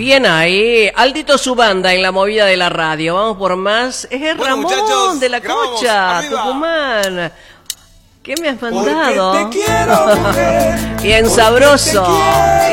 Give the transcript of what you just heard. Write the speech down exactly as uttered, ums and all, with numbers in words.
Bien ahí, Aldito su banda en la movida de la radio. Vamos por más. Es el Bueno, Ramón muchachos, de la grabamos, Cocha, arriba. Tucumán. ¿Qué me has mandado? Porque te quiero, mujer. Bien Porque sabroso. te quiero.